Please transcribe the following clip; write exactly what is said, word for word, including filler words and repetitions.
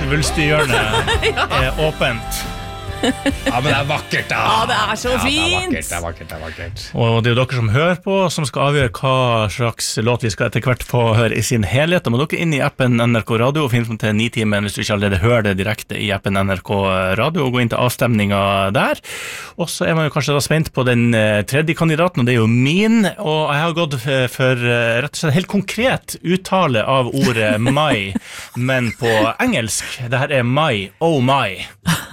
Wulstihjørnet er åpent. Ja, men det er vakkert da. Ja, det er så ja, fint. Det er vakkert, det er vakkert, det er vakkert. Og det er jo dere som hører på som skal avgjøre hva slags låt vi skal etter hvert få høre i sin helhet. Da må dere inn i appen N R K Radio og finne frem til Nitimen hvis du ikke allerede hører det direkte i appen N R K Radio, og gå inn til avstemninga der. Og så er man jo kanskje da spent på den tredje kandidaten, og det er jo min, og jeg har gått for rett og slett helt konkret uttale av ordet mai, men på engelsk. Det her er my, oh my.